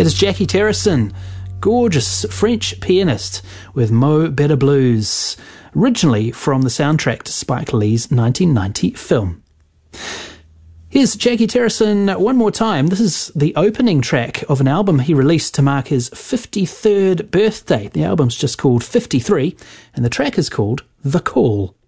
That is Jackie Terrison, gorgeous French pianist with Mo Better Blues, originally from the soundtrack to Spike Lee's 1990 film. Here's Jackie Terrison one more time. This is the opening track of an album he released to mark his 53rd birthday. The album's just called 53, and the track is called The Call.